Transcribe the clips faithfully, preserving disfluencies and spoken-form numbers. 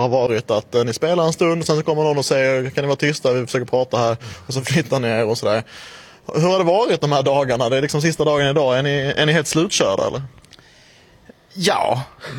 har varit att eh, ni spelar en stund, sen så kommer någon och säger kan ni vara tysta, vi försöker prata här, och så flyttar ni er och sådär. Hur har det varit de här dagarna? Det är liksom sista dagen idag. Är ni, är ni helt slutkörda eller? Ja.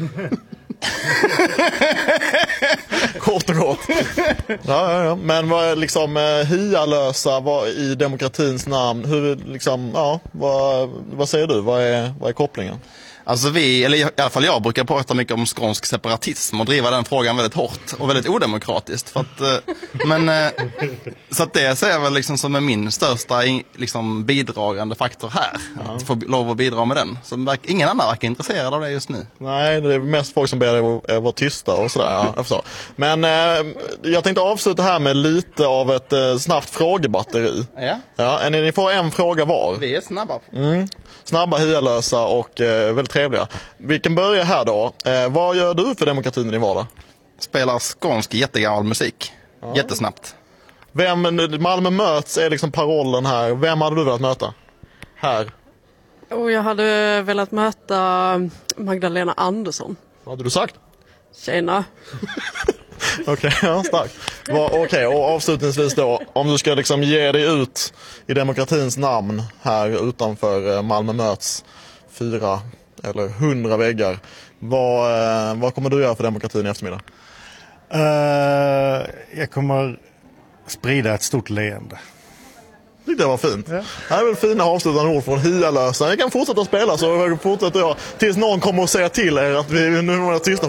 Kort och gott. Ja, ja, ja. Men vad är liksom eh, hialösa vad, i demokratins namn? Hur, liksom, ja, vad, vad säger du? Vad är, vad är kopplingen? Alltså vi, eller i alla fall jag brukar prata mycket om skånsk separatism och driva den frågan väldigt hårt och väldigt odemokratiskt. För att, men, så att det ser jag väl liksom som är min största liksom, bidragande faktor här. Ja. Att få lov att bidra med den. Så ingen annan verkar intresserad av det just nu. Nej, det är mest folk som ber dig att vara tysta och sådär. Ja, jag förstår. Men eh, jag tänkte avsluta här med lite av ett eh, snabbt frågebatteri. Ja. Ja, ni får en fråga var. Vi är snabba. Mm. Snabba, hialösa och eh, väldigt trevliga. Vi kan börja här då. Eh, vad gör du för demokratin i din vardag? Spelar skånsk jättegammal musik. Ja. Jättesnabbt. Vem, Malmö möts är liksom parollen här. Vem hade du velat möta? Här. Och jag hade velat möta Magdalena Andersson. Vad hade du sagt? Tjena. Okej, okay, ja, starkt. Okej, okay, och avslutningsvis då, om du ska liksom ge dig ut i demokratins namn här utanför Malmö möts fyra eller hundra väggar, vad, vad kommer du göra för demokratin i eftermiddag? Uh, jag kommer sprida ett stort leende. Det var fint. Ja. Det är väl fina avslutande ord från hialösa. Jag kan fortsätta spela så fortsätter jag tills någon kommer och säga till er att vi nu är tysta.